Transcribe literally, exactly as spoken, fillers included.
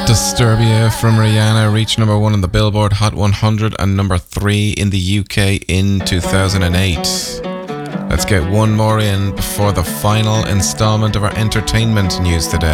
Disturbia from Rihanna reached number one on the Billboard Hot one hundred and number three in the U K in two thousand eight. Let's get one more in before the final installment of our entertainment news today.